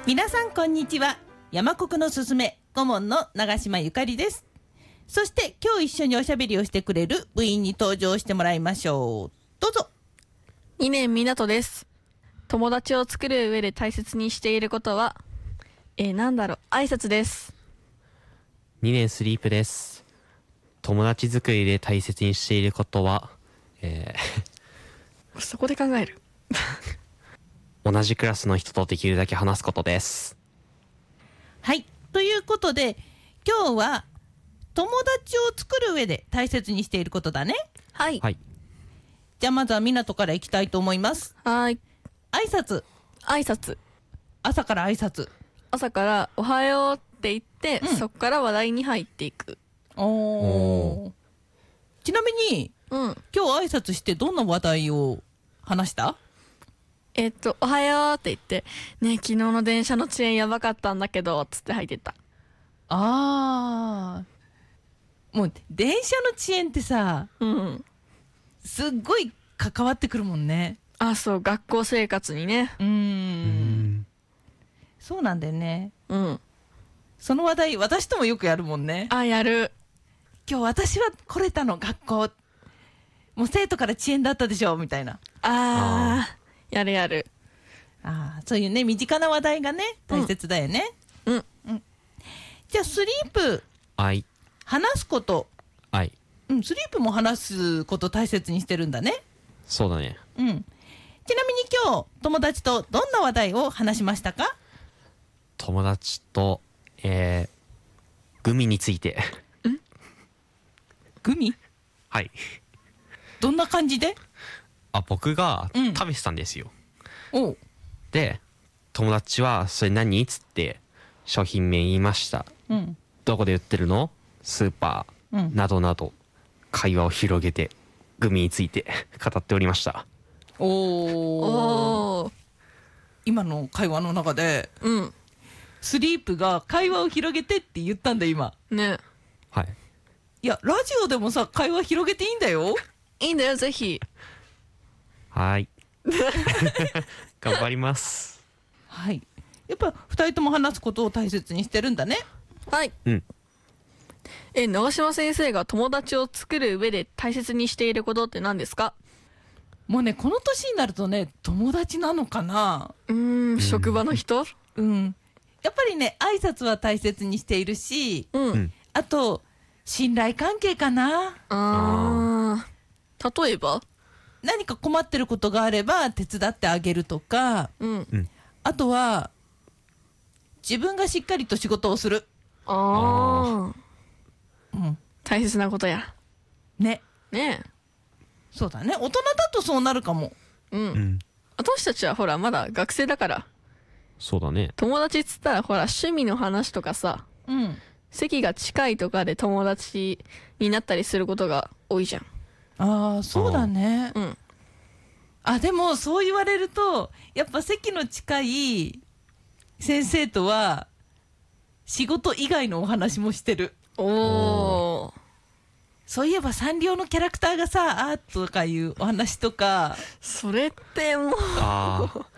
皆さんこんにちは。山国のすすめ顧問の長島ゆかりです。そして今日一緒におしゃべりをしてくれる部員に登場してもらいましょう。どうぞ。 2年みなとです。友達を作る上で大切にしていることは挨拶です。 2年スリープです。友達作りで大切にしていることは、 そこで考える。 同じクラスの人とできるだけ話すことです。 はい。ということで今日は友達を作る上で大切にしていることだね。 はい。 はい。 じゃあまずは港からいきたいと思います。 はい。 挨拶。朝から挨拶。 朝からおはようって言って、そっから話題に入っていく。 おー。ちなみに今日挨拶してどんな話題を話した？ おはようって言って、ね、昨日の電車の遅延やばかったんだけど、つって入ってった。 もう電車の遅延ってさ、すっごい関わってくるもんね。 そう、学校生活にね。 そうなんだよね。その話題私ともよくやるもんね。 やる。 今日私は来れたの学校、もう生徒から遅延だったでしょみたいな。 やる。 そういうね、身近な話題がね大切だよね。じゃあスリープ、 はい話すこと、 はい。 スリープも話すこと大切にしてるんだね。 そうだね。 ちなみに今日友達とどんな話題を話しましたか？ 友達とグミについて。 グミ？ はい。 どんな感じで？ 僕が食べてたんですよ。 おう。 で、友達はそれ何？つって商品名言いました。どこで売ってるの？スーパー、などなど会話を広げてグミについて語っておりました。 おー。今の会話の中で、スリープが会話を広げてって言ったんだ今。 ね。 はい。 いやラジオでもさ会話広げていいんだよ。 いいんだよ、ぜひ。 はい。頑張ります。 はい。やっぱ2人とも話すことを大切にしてるんだね。 はい。長島先生が友達を作る上で大切にしていることって何ですか？ もうねこの年になるとね友達なのかな。 職場の人？ やっぱりね挨拶は大切にしているし、あと信頼関係かな。 例えば？ 何か困ってることがあれば手伝ってあげるとか、あとは自分がしっかりと仕事をする。 大切なことやね。 そうだね。大人だとそうなるかも。 私たちはほらまだ学生だから。 そうだね。 友達っつったらほら趣味の話とかさ、席が近いとかで友達になったりすることが多いじゃん。 そうだね。でもそう言われるとやっぱ席の近い先生とは仕事以外のお話もしてる。そういえばサンリオのキャラクターがさとかいうお話とか。 それってもう